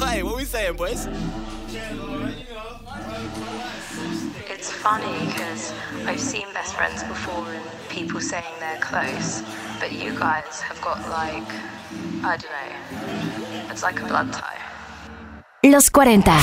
Hey, what are we saying, boys? It's funny because I've seen best friends before and people saying they're close, but you guys have got like, I don't know, it's like a blood tie. Los 40.